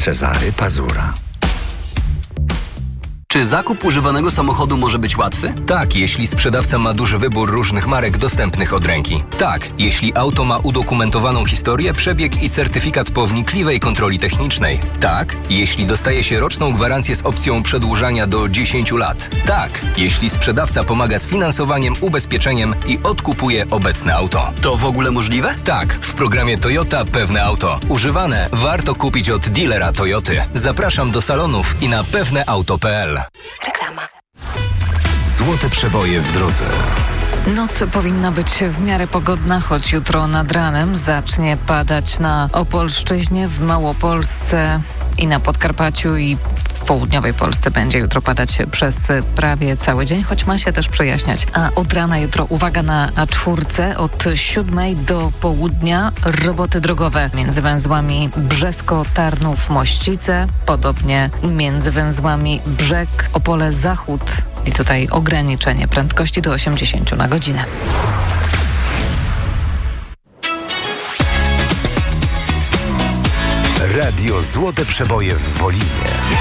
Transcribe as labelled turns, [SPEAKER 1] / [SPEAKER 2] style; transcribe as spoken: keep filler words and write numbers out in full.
[SPEAKER 1] Cezary Pazura.
[SPEAKER 2] Czy zakup używanego samochodu może być łatwy?
[SPEAKER 3] Tak, jeśli sprzedawca ma duży wybór różnych marek dostępnych od ręki. Tak, jeśli auto ma udokumentowaną historię, przebieg i certyfikat po wnikliwej kontroli technicznej. Tak, jeśli dostaje się roczną gwarancję z opcją przedłużania do dziesięciu lat. Tak, jeśli sprzedawca pomaga z finansowaniem, ubezpieczeniem i odkupuje obecne auto.
[SPEAKER 2] To w ogóle możliwe?
[SPEAKER 3] Tak, w programie Toyota Pewne Auto. Używane warto kupić od dealera Toyoty. Zapraszam do salonów i na pewneauto kropka p l.
[SPEAKER 4] Reklama.
[SPEAKER 1] Złote przeboje w drodze.
[SPEAKER 5] Noc powinna być w miarę pogodna, choć jutro nad ranem zacznie padać na Opolszczyźnie, w Małopolsce i na Podkarpaciu i w południowej Polsce będzie jutro padać przez prawie cały dzień, choć ma się też przejaśniać. A od rana jutro uwaga na A cztery, od siódmej do południa roboty drogowe między węzłami Brzesko-Tarnów-Mościce, podobnie między węzłami Brzeg, Opole Zachód i tutaj ograniczenie prędkości do osiemdziesiąt na godzinę.
[SPEAKER 1] Radio Złote Przeboje w Wolinie.